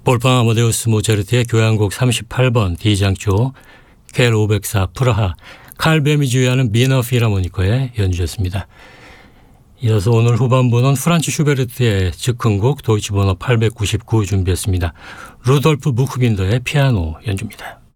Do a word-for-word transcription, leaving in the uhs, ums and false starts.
볼팡 아마데우스 모차르트의 교향곡 삼십팔 번 D장조, 켈 오백사 프라하, 칼 뱀이 주의하는 미너 필하모니커의 연주였습니다. 이어서 오늘 후반부는 프란츠 슈베르트의 즉흥곡 도이치번호 팔백구십구 준비했습니다. 루돌프 부크빈더의 피아노 연주입니다.